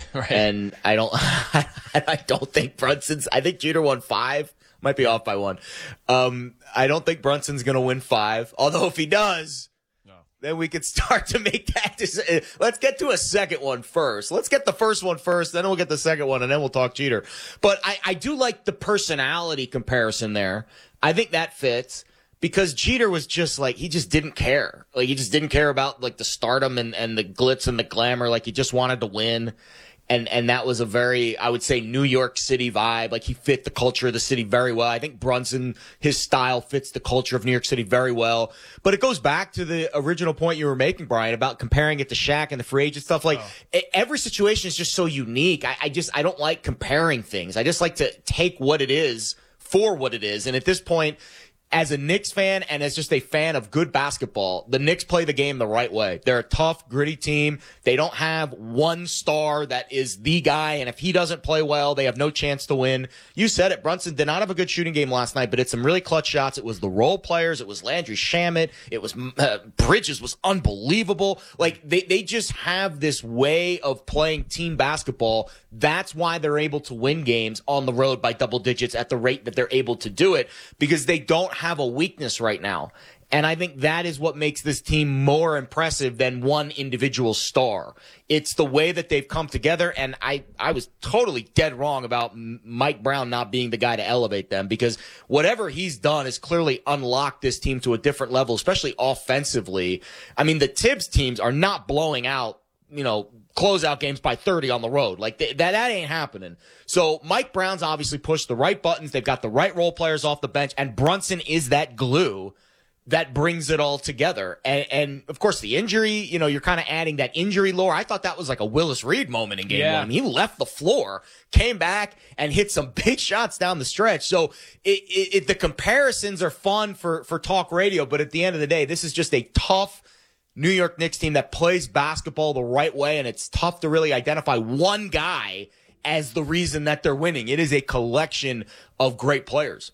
Right. And I don't think I think Jeter won 5. Might be off by 1. I don't think Brunson's going to win 5. Although if he does, then we could start to make that decision. Let's get to a second one first. Let's get the first one first, then we'll get the second one, and then we'll talk Jeter. But I do like the personality comparison there. I think that fits. Because Jeter was just like, he just didn't care. Like, he just didn't care about, like, the stardom and the glitz and the glamour. Like, he just wanted to win. And that was a very, I would say, New York City vibe. Like, he fit the culture of the city very well. I think Brunson, his style fits the culture of New York City very well. But it goes back to the original point you were making, Brian, about comparing it to Shaq and the free agent stuff. Like, every situation is just so unique. I don't like comparing things. I just like to take what it is for what it is. And at this point, as a Knicks fan and as just a fan of good basketball, the Knicks play the game the right way. They're a tough, gritty team. They don't have one star that is the guy, and if he doesn't play well, they have no chance to win. You said it. Brunson did not have a good shooting game last night, but it's some really clutch shots. It was the role players. It was Landry Shamet. It was Bridges was unbelievable. Like, they just have this way of playing team basketball. That's why they're able to win games on the road by double digits at the rate that they're able to do it, because they don't have a weakness right now. And I think that is what makes this team more impressive than one individual star. It's the way that they've come together, and I was totally dead wrong about Mike Brown not being the guy to elevate them, because whatever he's done has clearly unlocked this team to a different level, especially offensively. I mean, the Tibbs teams are not blowing out, closeout games by 30 on the road. Like, that ain't happening. So Mike Brown's obviously pushed the right buttons. They've got the right role players off the bench, and Brunson is that glue that brings it all together. And of course, the injury, you're kind of adding that injury lore. I thought that was like a Willis Reed moment in game 1. He left the floor, came back, and hit some big shots down the stretch. So the comparisons are fun for talk radio, but at the end of the day, this is just a tough New York Knicks team that plays basketball the right way, and it's tough to really identify one guy as the reason that they're winning. It is a collection of great players.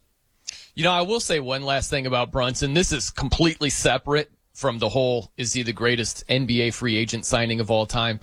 I will say one last thing about Brunson. This is completely separate from the whole, is he the greatest NBA free agent signing of all time?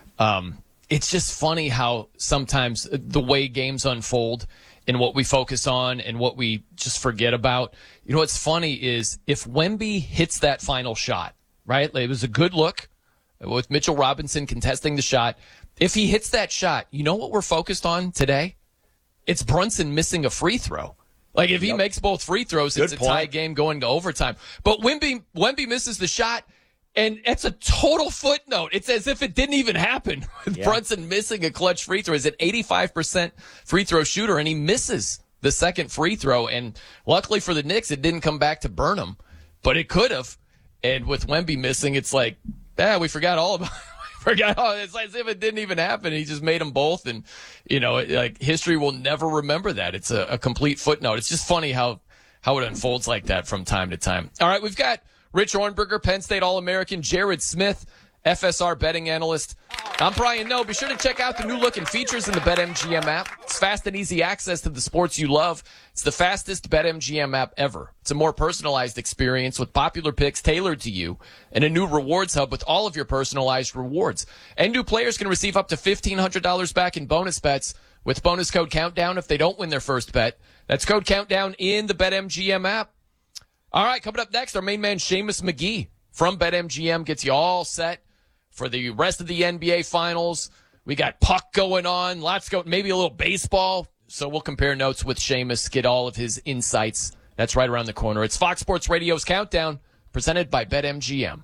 It's just funny how sometimes the way games unfold and what we focus on and what we just forget about. What's funny is if Wemby hits that final shot, right? It was a good look with Mitchell Robinson contesting the shot. If he hits that shot, you know what we're focused on today? It's Brunson missing a free throw. Like, if he makes both free throws, it's a tie game going to overtime. But Wemby misses the shot, and it's a total footnote. It's as if it didn't even happen with Brunson missing a clutch free throw. He's an 85% free throw shooter, and he misses the second free throw. And luckily for the Knicks, it didn't come back to burn him, but it could have. And with Wemby missing, it's like, we forgot all about it. It's as if it didn't even happen. He just made them both. And, history will never remember that. It's a complete footnote. It's just funny how it unfolds like that from time to time. All right, we've got Rich Hornberger, Penn State All-American, Jared Smith, FSR betting analyst. I'm Brian Noe. Be sure to check out the new look and features in the BetMGM app. It's fast and easy access to the sports you love. It's the fastest BetMGM app ever. It's a more personalized experience with popular picks tailored to you and a new rewards hub with all of your personalized rewards. And new players can receive up to $1,500 back in bonus bets with bonus code Countdown if they don't win their first bet. That's code Countdown in the BetMGM app. All right, coming up next, our main man Seamus McGee from BetMGM gets you all set for the rest of the NBA Finals. We got puck going on. Lots going, maybe a little baseball. So we'll compare notes with Seamus, get all of his insights. That's right around the corner. It's Fox Sports Radio's Countdown, presented by BetMGM.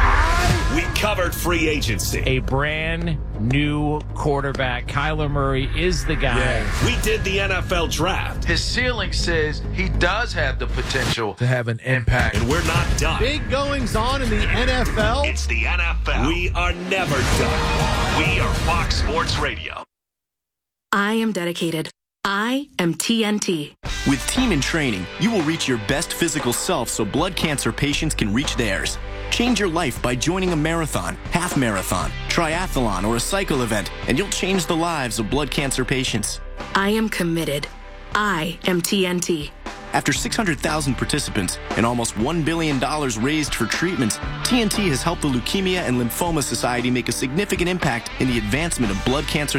We covered free agency. A brand new quarterback. Kyler Murray is the guy. Yeah. We did the NFL draft. His ceiling says he does have the potential to have an impact. And we're not done. Big goings on in the NFL. It's the NFL. We are never done. We are Fox Sports Radio. I am dedicated. I am TNT. With Team in Training, you will reach your best physical self so blood cancer patients can reach theirs. Change your life by joining a marathon, half marathon, triathlon, or a cycle event, and you'll change the lives of blood cancer patients. I am committed. I am TNT. After 600,000 participants and almost $1 billion raised for treatments, TNT has helped the Leukemia and Lymphoma Society make a significant impact in the advancement of blood cancer